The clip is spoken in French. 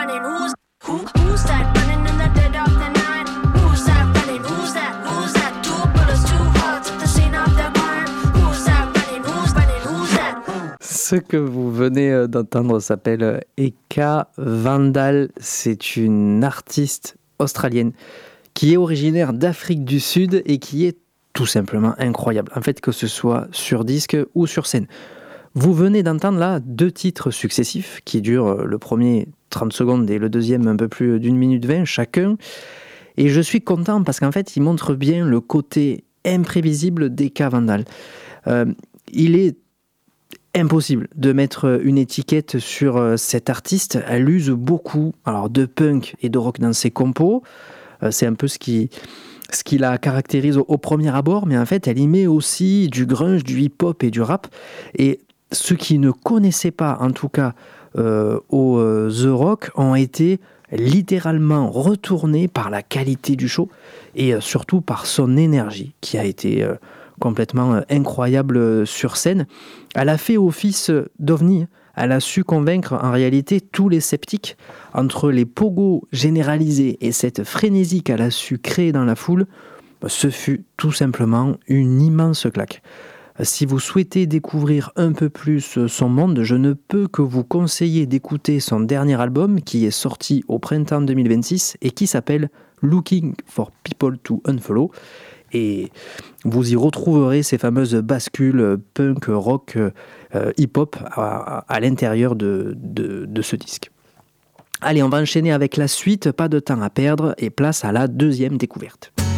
running? Who's that running in the dead of the night? Who's that running? Who's that? Who's that? Two bullets, two hearts at the scene of the crime. Who's that running? Who's running? Who's that? Ce que vous venez d'entendre s'appelle Eka Vandal. C'est une artiste australienne qui est originaire d'Afrique du Sud et qui est tout simplement incroyable. En fait, que ce soit sur disque ou sur scène. Vous venez d'entendre là 2 titres successifs qui durent le premier 30 secondes et le deuxième un peu plus d'1 minute 20 chacun. Et je suis content parce qu'en fait, ils montrent bien le côté imprévisible d'Eka Vandal. Il est impossible de mettre une étiquette sur cette artiste. Elle use beaucoup de punk et de rock dans ses compos. C'est un peu ce qui la caractérise au premier abord, mais en fait, elle y met aussi du grunge, du hip-hop et du rap. Et ceux qui ne connaissaient pas, en tout cas, au The Rock, ont été littéralement retournés par la qualité du show et surtout par son énergie, qui a été complètement incroyable sur scène. Elle a fait office d'ovni. Elle a su convaincre en réalité tous les sceptiques. Entre les pogos généralisés et cette frénésie qu'elle a su créer dans la foule, ce fut tout simplement une immense claque. Si vous souhaitez découvrir un peu plus son monde, je ne peux que vous conseiller d'écouter son dernier album qui est sorti au printemps 2026 et qui s'appelle Looking for People to Unfollow. Et vous y retrouverez ces fameuses bascules punk, rock, hip-hop à l'intérieur de ce disque. Allez, on va enchaîner avec la suite, pas de temps à perdre et place à la deuxième découverte.